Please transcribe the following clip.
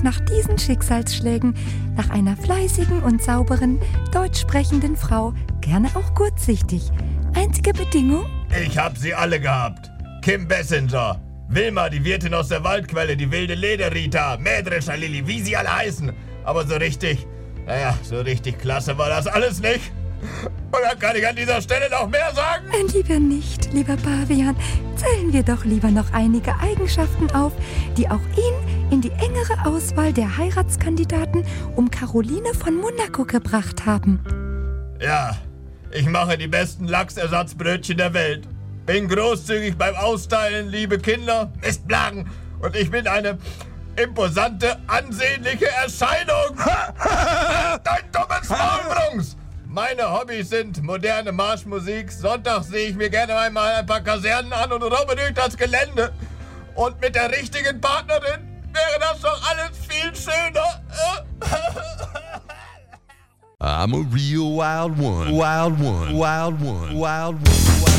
nach diesen Schicksalsschlägen nach einer fleißigen und sauberen, deutsch sprechenden Frau, gerne auch kurzsichtig. Einzige Bedingung? Ich hab sie alle gehabt. Kim Bessinger, Wilma, die Wirtin aus der Waldquelle, die wilde Lederrita, Mähdrescher Lilly, wie sie alle heißen. Aber so richtig klasse war das alles nicht. Und dann kann ich an dieser Stelle noch mehr sagen. Lieber nicht, lieber Pavian. Zählen wir doch lieber noch einige Eigenschaften auf, die auch ihn in die engere Auswahl der Heiratskandidaten um Caroline von Monaco gebracht haben. Ja, ich mache die besten Lachsersatzbrötchen der Welt. Bin großzügig beim Austeilen, liebe Kinder, Mistplagen. Und ich bin eine imposante, ansehnliche Erscheinung. Dein dummes Maulbrungs! Meine Hobbys sind moderne Marschmusik. Sonntags sehe ich mir gerne einmal ein paar Kasernen an und robbe durch das Gelände. Und mit der richtigen Partnerin wäre das doch alles viel schöner. I'm a real wild one. Wild one. Wild one. Wild one.